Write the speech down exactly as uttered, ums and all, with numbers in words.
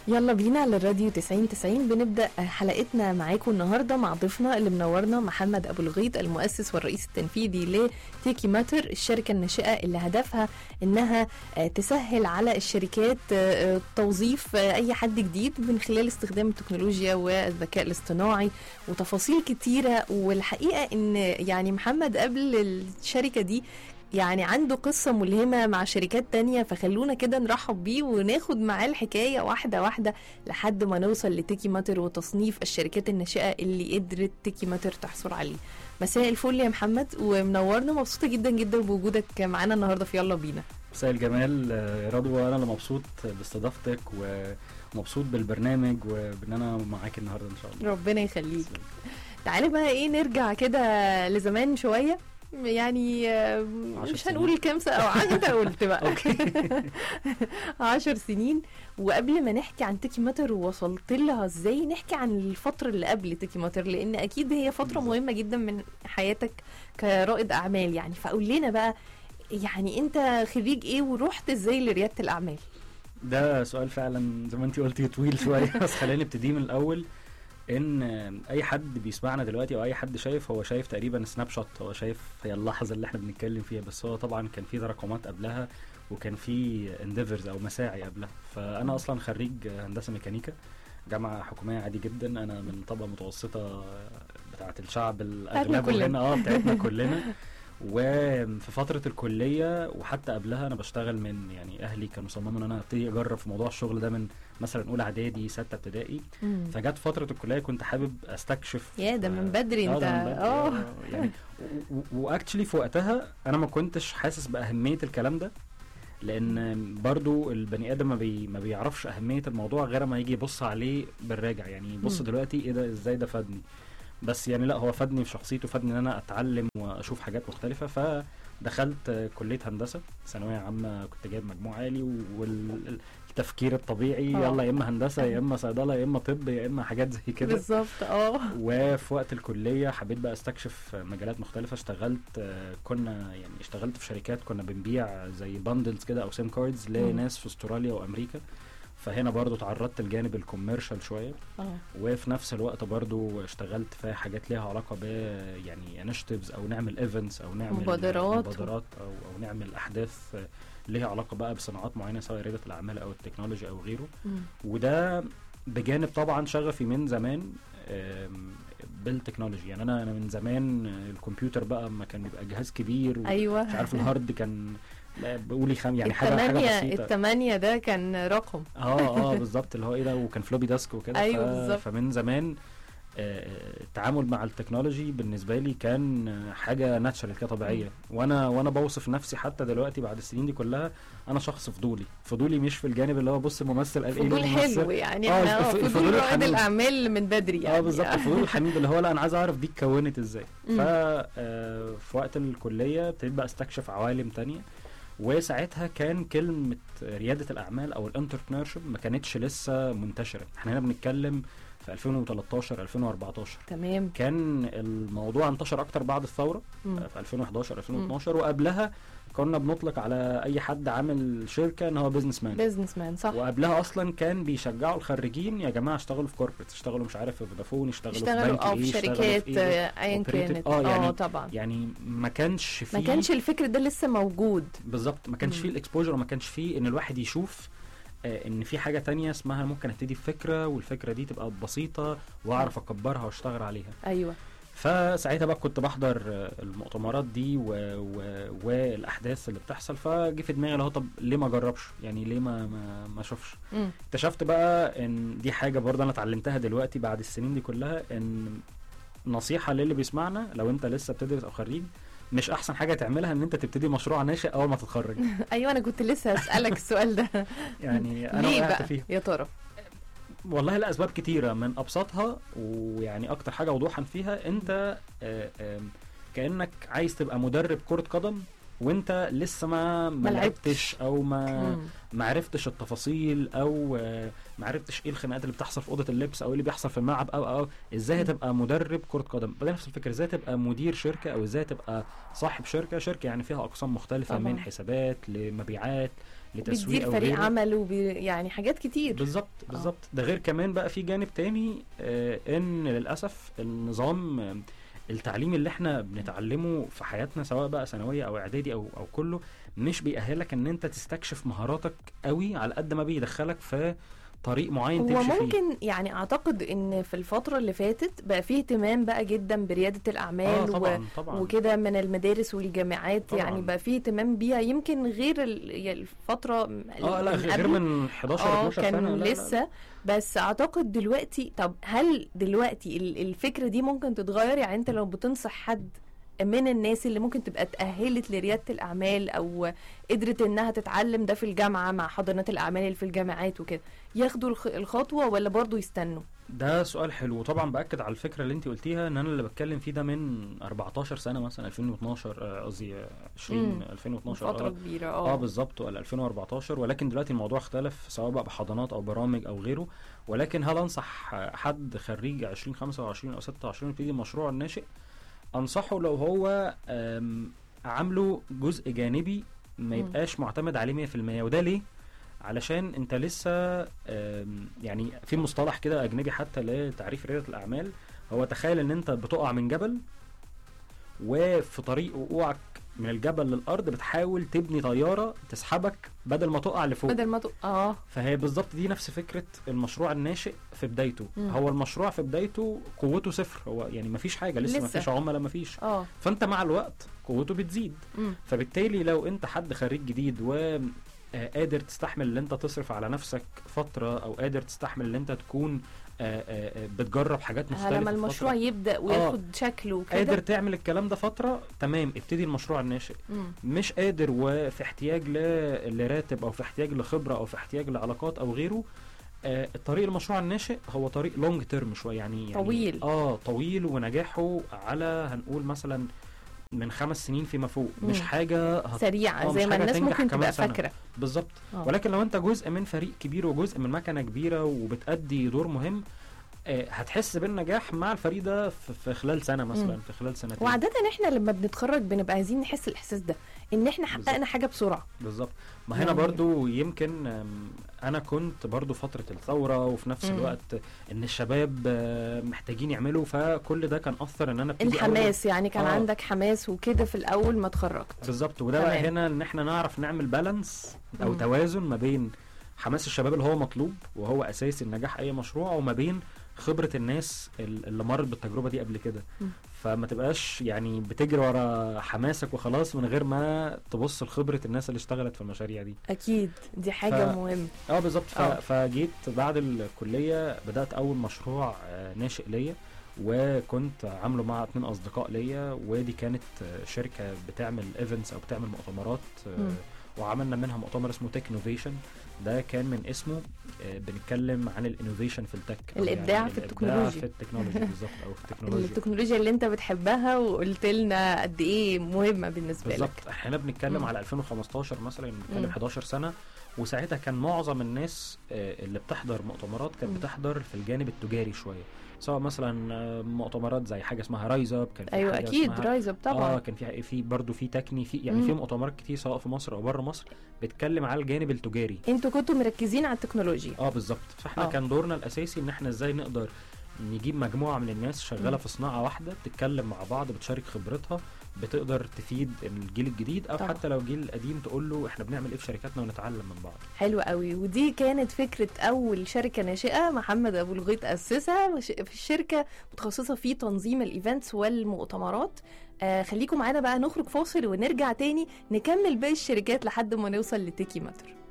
يلا بينا على الراديو تسعين تسعين. بنبدأ حلقتنا معاكم النهاردة مع ضيفنا اللي منورنا محمد أبو الغيط، المؤسس والرئيس التنفيذي لتيكي ماتر، الشركة الناشئة اللي هدفها إنها تسهل على الشركات توظيف أي حد جديد من خلال استخدام التكنولوجيا والذكاء الاصطناعي وتفاصيل كتيرة. والحقيقة إن يعني محمد قبل الشركة دي يعني عنده قصة ملهمة مع شركات تانية، فخلونا كده نرحب بيه وناخد معاه الحكاية واحدة واحدة لحد ما نوصل لتيكي ماتر وتصنيف الشركات الناشئة اللي قدرت تيكي ماتر تحصل عليه. مساء الفل يا محمد ومنورنا، مبسوطة جدا جدا بوجودك معانا النهاردة في يلا بينا. مساء الجمال يا رضوى، أنا اللي مبسوط باستضافتك ومبسوط بالبرنامج وبأن أنا معاك النهاردة إن شاء الله. ربنا يخليك. تعالي بقى إيه نرجع كده لزمان شوية، يعني مش هنقول كام سنة او انت قلت بقى عشر سنين. وقبل ما نحكي عن تيكي ماتر ووصلت لها ازاي، نحكي عن الفترة اللي قبل تيكي ماتر، لان اكيد هي فترة مهمة جدا من حياتك كرائد اعمال يعني. فقول لنا بقى يعني انت خريج ايه ورحت ازاي لريادة الاعمال؟ ده سؤال فعلا زي ما انت قلتي طويل شوية بس خلينا نبتدي من الاول. ان اي حد بيسمعنا دلوقتي او اي حد شايف، هو شايف تقريبا سناب شوت، هو شايف هي اللحظه اللي احنا بنتكلم فيها، بس هو طبعا كان في تراكمات قبلها وكان في انديفرز او مساعي قبلها. فانا اصلا خريج هندسه ميكانيكا، جامعه حكوميه عادي جدا، انا من طبقه متوسطه بتاعه الشعب الاغلب هنا، اه بتاعتنا كلنا. وفي فترة الكلية وحتى قبلها أنا بشتغل من يعني أهلي كانوا صمموا إن أنا أبتدي أجرب في موضوع الشغل ده من مثلا أولى إعدادي ستة ابتدائي. فجت فترة الكلية كنت حابب أستكشف. يا ده من بدري أنت اه يعني وأكتشلي في وقتها أنا ما كنتش حاسس بأهمية الكلام ده، لأن برضو البني آدم ما, بي ما بيعرفش أهمية الموضوع غير ما يجي يبص عليه بالراجع. يعني يبص دلوقتي إيه ده، إزاي ده فادني، بس يعني لا هو فادني في شخصيته، فادني ان انا اتعلم واشوف حاجات مختلفة. فدخلت كلية هندسة ثانوية عامة، كنت جايب مجموع عالي والتفكير الطبيعي أوه. يلا يا اما هندسة يا اما صيدلة يا اما طب يا اما حاجات زي كده بالظبط. اه وفي وقت الكلية حبيت بقى استكشف مجالات مختلفة. اشتغلت كنا يعني اشتغلت في شركات كنا بنبيع زي باندلز كده او سيم كاردز لناس في استراليا وامريكا، فهنا برضو تعرضت لجانب الكوميرشال شوية. أوه. وفي نفس الوقت برضو اشتغلت في حاجات ليها علاقة ب يعني انشيتيفز او نعمل ايفنتس او نعمل مبادرات, مبادرات او او نعمل احداث ليها علاقة بقى بصناعات معينة سواء ريادة الاعمال او التكنولوجيا او غيره. م. وده بجانب طبعا شغفي من زمان بالتكنولوجي. يعني انا انا من زمان الكمبيوتر بقى ما كان بيبقى جهاز كبير، ايوه مش عارف الهارد كان لا بقولي خم يعني حاجه حاجه بسيطه. الثمانية ده كان رقم اه اه بالظبط اللي هو ايه ده، وكان فلوبي ديسك وكده. ايوه ف... بالظبط. فمن زمان آه التعامل مع التكنولوجي بالنسبه لي كان حاجه ناتشرال كده طبيعيه. وانا وانا بوصف نفسي حتى دلوقتي بعد السنين دي كلها انا شخص فضولي. فضولي مش في الجانب اللي هو بص ممثل قال ايه، فضول حلو يعني. اه احنا فضول رائد الاعمال من بدري يعني. اه بالظبط الفضول الحميد اللي هو لا انا عايز اعرف دي اتكونت ازاي. ف آه في وقت الكليه ابتديت بقى استكشف عوالم تانية، وساعتها كان كلمة ريادة الأعمال أو الانتربرنورشيب ما كانتش لسه منتشرة. احنا هنا بنتكلم في ألفين وتلتاشر ألفين وأربعتاشر. تمام. كان الموضوع انتشر أكتر بعد الثورة م. في ألفين وحداشر ألفين واتناشر. وقبلها كنا بنطلق على أي حد عامل شركة إن هو بيزنس مان. بيزنس مان صح. وقبلها أصلا كان بيشجعوا الخريجين يا جماعة اشتغلوا في كوربريت، اشتغلوا مش عارف في فودافون، اشتغلوا, اشتغلوا في بنك أو في شركات أيا كانت. اه يعني اه طبعا يعني ما كانش فيه، ما كانش الفكر ده لسه موجود بالظبط. ما كانش فيه الاكسبوجر وما كانش فيه ان الواحد يشوف آه ان في حاجة تانية اسمها ممكن ابتدي بفكرة والفكرة دي تبقى بسيطة واعرف اكبرها واشتغل عليها. ايوه. فساعتها بقى كنت بحضر المؤتمرات دي و... و... والاحداث اللي بتحصل، فجي في دماغي اللي هو طب ليه ما اجربش، يعني ليه ما ما, ما اشوفش. اكتشفت بقى ان دي حاجة برضه انا اتعلمتها دلوقتي بعد السنين دي كلها، ان نصيحة للي بيسمعنا لو انت لسه بتدرس او خريج، مش احسن حاجه تعملها ان انت تبتدي مشروع ناشئ اول ما تتخرج. ايوه انا كنت لسه اسالك السؤال ده. يعني انا ليه وقعت بقى فيه يا ترى؟ والله لاسباب كتيره، من ابسطها ويعني اكتر حاجه وضوحا فيها انت آآ آآ كانك عايز تبقى مدرب كره قدم وانت لسه ما ما لعبتش او ما مم. ما عرفتش التفاصيل او آه، ما عرفتش ايه الخناقات اللي بتحصل في اوضه اللبس او ايه اللي بيحصل في الملعب او او ازاي مم. هتبقى مدرب كره قدم. بدل نفس الفكره ازاي تبقى مدير شركه او ازاي تبقى صاحب شركه. شركه يعني فيها اقسام مختلفه طبعا. من حسابات لمبيعات لتسويق بتدير او فريق غيره. عمل وبي يعني حاجات كتير. بالظبط بالظبط. ده غير كمان بقى في جانب تاني آه ان للاسف النظام آه التعليمي اللي احنا بنتعلمه في حياتنا سواء بقى ثانويه او اعدادي او او كله مش بيأهلك ان انت تستكشف مهاراتك قوي على قد ما بيدخلك في طريق معين تمشي فيه. وممكن يعني اعتقد ان في الفتره اللي فاتت بقى فيه اهتمام بقى جدا برياده الاعمال آه طبعا طبعا. وكده من المدارس والجامعات طبعا. يعني بقى فيه اهتمام بيها يمكن غير الفتره اه لا غير من حداشر اه اتناشر كان سنه. لا لسه لا. بس اعتقد دلوقتي طب هل دلوقتي الفكره دي ممكن تتغير؟ يعني انت لو بتنصح حد من الناس اللي ممكن تبقى تأهلت لريادة الأعمال أو قدرت إنها تتعلم ده في الجامعة مع حاضنات الأعمال اللي في الجامعات وكده، ياخدوا الخطوة ولا برضو يستنوا؟ ده سؤال حلو. وطبعا بأكد على الفكرة اللي انت قلتيها ان انا اللي بتكلم فيه ده من اربعتاشر سنة مثلا ألفين واتناشر قصدي عشرين ألفين واتناشر فترة اه كبيرة اه, آه بالظبط ولا ألفين واربعتاشر. ولكن دلوقتي الموضوع اختلف سواء بقى بحضانات او برامج او غيره. ولكن هل انصح حد خريج عشرين خمسة وعشرين او ستة وعشرين يبتدي مشروع الناشئ؟ انصحه لو هو عامله جزء جانبي ما يبقاش معتمد عليه مية في المية. وده ليه؟ علشان انت لسه يعني في مصطلح كده اجنبي حتى لتعريف ريادة الاعمال، هو تخيل ان انت بتقع من جبل وفي طريق وقوعك من الجبل للارض بتحاول تبني طياره تسحبك بدل ما تقع لفوق. بدل ما تقع اه فهي بالظبط دي نفس فكره المشروع الناشئ في بدايته. مم. هو المشروع في بدايته قوته صفر، هو يعني ما فيش حاجه لسه, لسه. ما فيش عملاء ما فيش اه فانت مع الوقت قوته بتزيد. مم. فبالتالي لو انت حد خريج جديد و قادر تستحمل ان انت تصرف على نفسك فتره او قادر تستحمل ان انت تكون آآ آآ بتجرب حاجات مختلفه لما المشروع فترة. يبدا وياخد آه. شكله وكده قادر تعمل الكلام ده فتره تمام ابتدي المشروع الناشئ. مم. مش قادر وفي احتياج لراتب او في احتياج لخبره او في احتياج لعلاقات او غيره، آه الطريق المشروع الناشئ هو طريق لونج تيرم شويه يعني, يعني طويل اه طويل ونجاحه على هنقول مثلا من خمس سنين فيما فوق. مم. مش حاجه هت... سريعه زي ما الناس ممكن تبقى فاكره بالظبط. ولكن لو انت جزء من فريق كبير وجزء من مكنه كبيره وبتأدي دور مهم آه هتحس بالنجاح مع الفريق ده في خلال سنه مثلا. مم. في خلال سنتين. وعاده احنا لما بنتخرج بنبقى عايزين نحس الاحساس ده ان احنا حققنا حاجه بسرعه. بالظبط. ما هنا برضو يمكن انا كنت برضو فتره الثوره وفي نفس مم. الوقت ان الشباب محتاجين يعملوا، فكل ده كان اثر ان انا ابتدي الحماس يعني كان آه. عندك حماس وكده في الاول ما اتخرجت. بالظبط. وده بقى هنا ان احنا نعرف نعمل بالانس او مم. توازن ما بين حماس الشباب اللي هو مطلوب وهو اساس النجاح اي مشروع وما بين خبرة الناس اللي مرت بالتجربة دي قبل كده. فما تبقاش يعني بتجري ورا حماسك وخلاص من غير ما تبص لخبرة الناس اللي اشتغلت في المشاريع دي. اكيد دي حاجة ف... مهمة. اه بالظبط. ف... فجيت بعد الكلية بدأت اول مشروع ناشئ ليا وكنت عامله مع اتنين اصدقاء ليا، ودي كانت شركة بتعمل ايفنتس او بتعمل مؤتمرات. م. وعملنا منها مؤتمر اسمه تكنوفيشن. ده كان من اسمه بنتكلم عن الانوفيشن في التك، الابداع يعني في التكنولوجيا في التكنولوجيا بالظبط او في التكنولوجيا التكنولوجيا اللي انت بتحبها وقلت لنا قد ايه مهمه بالنسبه بالزبط. لك. بالظبط. احنا بنتكلم مم. على ألفين وخمستاشر مثلا، بنتكلم حداشر سنه، وساعتها كان معظم الناس اللي بتحضر مؤتمرات كانت بتحضر في الجانب التجاري شويه، سواء مثلا مؤتمرات زي حاجه اسمها رايز اب. كان في ايوه اكيد رايز اب طبعا. اه كان في في برضه في تكني في يعني مم. في مؤتمرات كتير سواء في مصر او بره مصر بتتكلم على الجانب التجاري. انتوا كنتوا مركزين على التكنولوجيا. اه بالظبط. فاحنا أوه. كان دورنا الاساسي ان احنا ازاي نقدر نجيب مجموعه من الناس شغاله مم. في صناعه واحده بتتكلم مع بعض، بتشارك خبرتها، بتقدر تفيد الجيل الجديد او طبعا. حتى لو الجيل القديم تقول له احنا بنعمل ايه في شركاتنا ونتعلم من بعض. حلو قوي. ودي كانت فكره اول شركه ناشئه محمد ابو الغيط اسسها في الشركه متخصصه في تنظيم الايفنتس والمؤتمرات. آه خليكم معانا بقى، نخرج فاصل ونرجع تاني نكمل باقي الشركات لحد ما نوصل لتيكي ماتر.